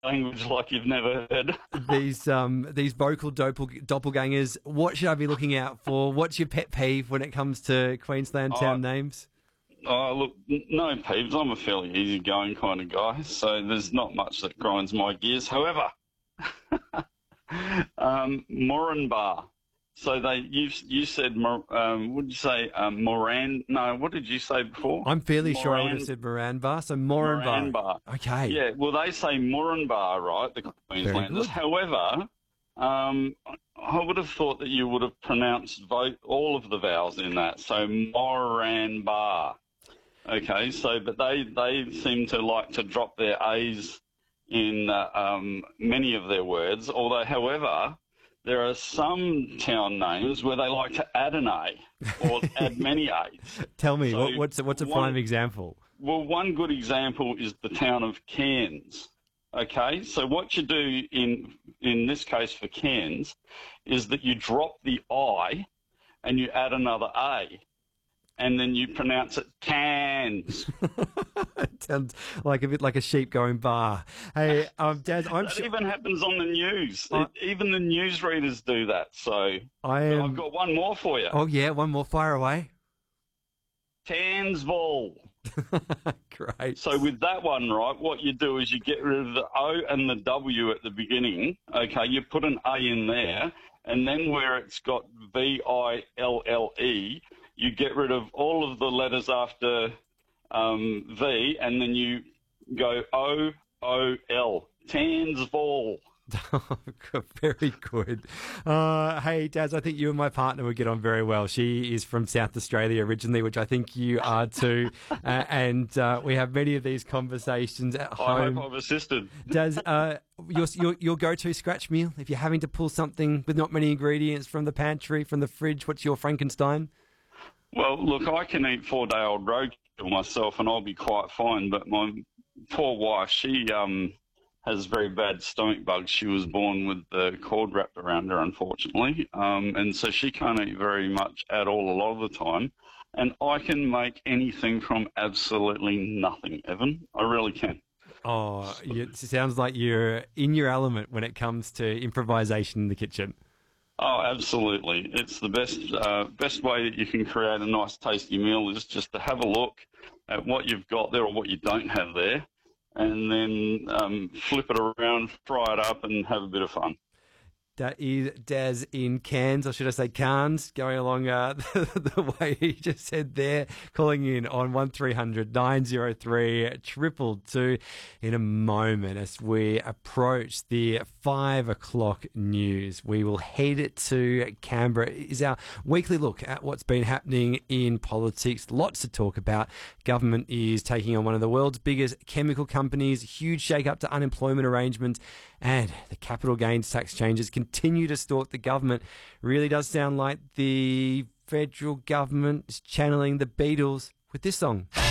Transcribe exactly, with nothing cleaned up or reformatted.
language like you've never heard. These um these vocal doppel- doppelgangers. What should I be looking out for? What's your pet peeve when it comes to Queensland town Oh, names? Oh, look, n- no peeves. I'm a fairly easygoing kind of guy, so there's not much that grinds my gears. However, um, Moranbah. So they, you, you said, Mor- um, what did you say, um, Moran? No, what did you say before? I'm fairly sure I would have Moran- said Moranbah, so Moranbah. Moranbah. Okay. Yeah, well, they say Moranbah, right, the Queenslanders. good. However, um, I would have thought that you would have pronounced vo- all of the vowels in that, so Moranbah. Okay, so, but they, they seem to like to drop their A's in uh, um, many of their words, although, however, there are some town names where they like to add an A or add many A's. Tell me, So what, what's what's a one- prime example? Well, one good example is the town of Cairns. Okay, so what you do in in this case for Cairns is that you drop the I and you add another A, and then you pronounce it Cairns. It sounds like a bit like a sheep going bar. Hey, um, Dad, I'm That sure even happens on the news. I- It, even the newsreaders do that. So I I've am. got one more for you. Oh yeah, one more fire away. Townsville. Great. So with that one, right, what you do is you get rid of the O and the W at the beginning. Okay, you put an A in there, and then where it's got V I L L E, you get rid of all of the letters after um, V, and then you go O O L. Townsville. Very good. Uh, hey, Daz, I think you and my partner would get on very well. She is from South Australia originally, which I think you are too. uh, and uh, we have many of these conversations at I home. hope I've assisted. Daz, uh, your, your, your go-to scratch meal, if you're having to pull something with not many ingredients from the pantry, from the fridge, what's your Frankenstein? Well, look, I can eat four-day-old roadkill myself, and I'll be quite fine. But my poor wife, she um, has very bad stomach bugs. She was born with the cord wrapped around her, unfortunately, um, and so she can't eat very much at all a lot of the time. And I can make anything from absolutely nothing, Evan. I really can. Oh, you, it sounds like you're in your element when it comes to improvisation in the kitchen. Oh, absolutely. It's the best uh, best way that you can create a nice, tasty meal is just to have a look at what you've got there or what you don't have there, and then um, flip it around, fry it up, and have a bit of fun. That is Daz in Cairns, or should I say Cairns, going along uh, the, the way he just said there, calling in on one three hundred nine oh three two two two in a moment as we approach the five o'clock news. We will head to Canberra. It is our weekly look at what's been happening in politics. Lots to talk about. Government is taking on one of the world's biggest chemical companies, huge shake-up to unemployment arrangements, and the capital gains tax changes continue to stalk the government. Really does sound like the federal government is channeling the Beatles with this song.